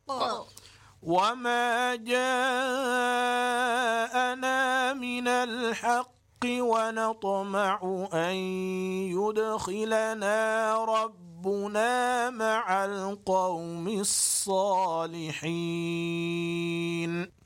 وما جاءنا من الحق ونطمع أن يدخلنا ربنا مع القوم الصالحين